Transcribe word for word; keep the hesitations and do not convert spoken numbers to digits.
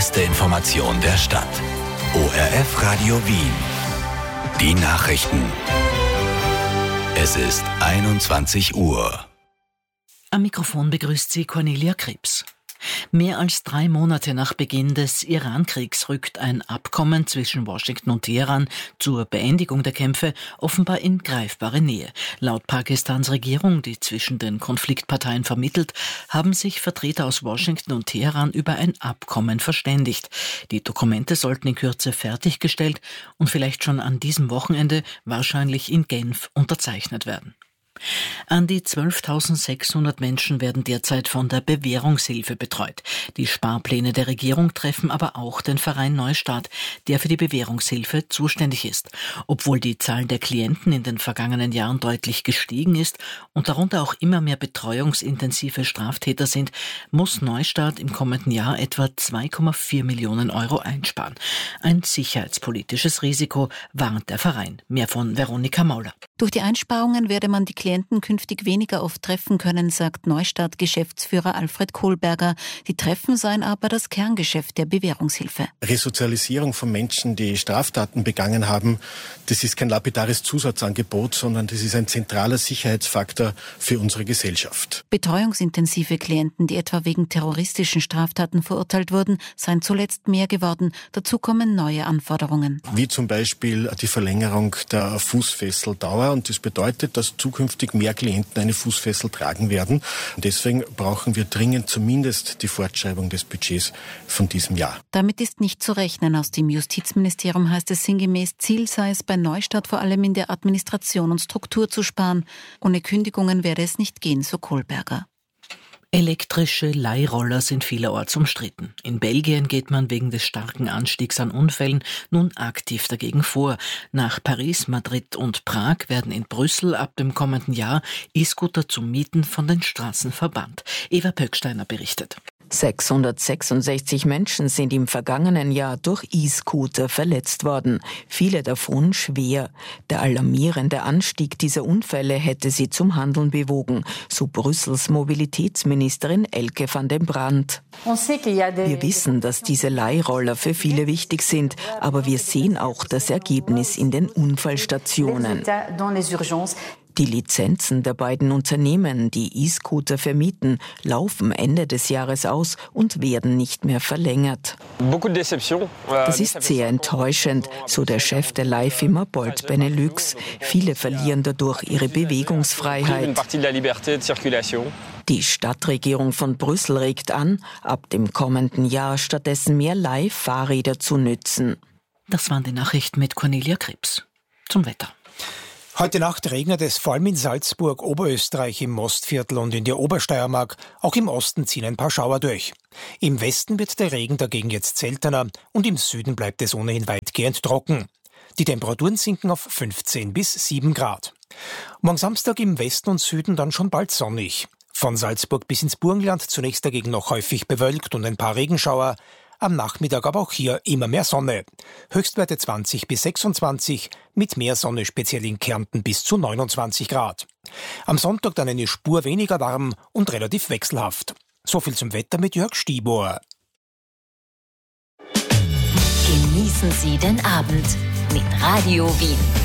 beste Information der Stadt. O R F Radio Wien. Die Nachrichten. Es ist einundzwanzig Uhr. Am Mikrofon begrüßt sie Cornelia Krebs. Mehr als drei Monate nach Beginn des Iran-Kriegs rückt ein Abkommen zwischen Washington und Teheran zur Beendigung der Kämpfe offenbar in greifbare Nähe. Laut Pakistans Regierung, die zwischen den Konfliktparteien vermittelt, haben sich Vertreter aus Washington und Teheran über ein Abkommen verständigt. Die Dokumente sollten in Kürze fertiggestellt und vielleicht schon an diesem Wochenende wahrscheinlich in Genf unterzeichnet werden. An die zwölftausendsechshundert Menschen werden derzeit von der Bewährungshilfe betreut. Die Sparpläne der Regierung treffen aber auch den Verein Neustart, der für die Bewährungshilfe zuständig ist. Obwohl die Zahl der Klienten in den vergangenen Jahren deutlich gestiegen ist und darunter auch immer mehr betreuungsintensive Straftäter sind, muss Neustart im kommenden Jahr etwa zwei Komma vier Millionen Euro einsparen. Ein sicherheitspolitisches Risiko, warnt der Verein. Mehr von Veronika Mauler. Durch die Einsparungen werde man die Klienten künftig weniger oft treffen können, sagt Neustart-Geschäftsführer Alfred Kohlberger. Die Treffen seien aber das Kerngeschäft der Bewährungshilfe. Resozialisierung von Menschen, die Straftaten begangen haben, das ist kein lapidares Zusatzangebot, sondern das ist ein zentraler Sicherheitsfaktor für unsere Gesellschaft. Betreuungsintensive Klienten, die etwa wegen terroristischen Straftaten verurteilt wurden, seien zuletzt mehr geworden. Dazu kommen neue Anforderungen. Wie zum Beispiel die Verlängerung der Fußfesseldauer. Und das bedeutet, dass zukünftig mehr Klienten eine Fußfessel tragen werden. Und deswegen brauchen wir dringend zumindest die Fortschreibung des Budgets von diesem Jahr. Damit ist nicht zu rechnen. Aus dem Justizministerium heißt es sinngemäß, Ziel sei es bei Neustart vor allem in der Administration und Struktur zu sparen. Ohne Kündigungen werde es nicht gehen, so Kohlberger. Elektrische Leihroller sind vielerorts umstritten. In Belgien geht man wegen des starken Anstiegs an Unfällen nun aktiv dagegen vor. Nach Paris, Madrid und Prag werden in Brüssel ab dem kommenden Jahr E-Scooter zum Mieten von den Straßen verbannt. Eva Pöcksteiner berichtet. sechshundertsechsundsechzig Menschen sind im vergangenen Jahr durch E-Scooter verletzt worden, viele davon schwer. Der alarmierende Anstieg dieser Unfälle hätte sie zum Handeln bewogen, so Brüssels Mobilitätsministerin Elke van den Brandt. Wir wissen, dass diese Leihroller für viele wichtig sind, aber wir sehen auch das Ergebnis in den Unfallstationen. Die Lizenzen der beiden Unternehmen, die E-Scooter vermieten, laufen Ende des Jahres aus und werden nicht mehr verlängert. Das ist sehr enttäuschend, so der Chef der Leihfirma Bolt Benelux. Viele verlieren dadurch ihre Bewegungsfreiheit. Die Stadtregierung von Brüssel regt an, ab dem kommenden Jahr stattdessen mehr Leihfahrräder zu nützen. Das waren die Nachrichten mit Cornelia Krebs. Zum Wetter. Heute Nacht regnet es vor allem in Salzburg, Oberösterreich, im Mostviertel und in der Obersteiermark. Auch im Osten ziehen ein paar Schauer durch. Im Westen wird der Regen dagegen jetzt seltener und im Süden bleibt es ohnehin weitgehend trocken. Die Temperaturen sinken auf fünfzehn bis sieben Grad. Morgen Samstag im Westen und Süden dann schon bald sonnig. Von Salzburg bis ins Burgenland zunächst dagegen noch häufig bewölkt und ein paar Regenschauer. Am Nachmittag aber auch hier immer mehr Sonne. Höchstwerte zwanzig bis sechsundzwanzig, mit mehr Sonne speziell in Kärnten bis zu neunundzwanzig Grad. Am Sonntag dann eine Spur weniger warm und relativ wechselhaft. So viel zum Wetter mit Jörg Stiebohr. Genießen Sie den Abend mit Radio Wien.